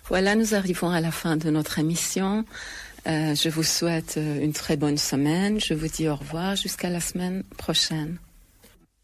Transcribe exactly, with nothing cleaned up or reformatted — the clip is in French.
Voilà, nous arrivons à la fin de notre émission. Euh, je vous souhaite une très bonne semaine. Je vous dis au revoir jusqu'à la semaine prochaine.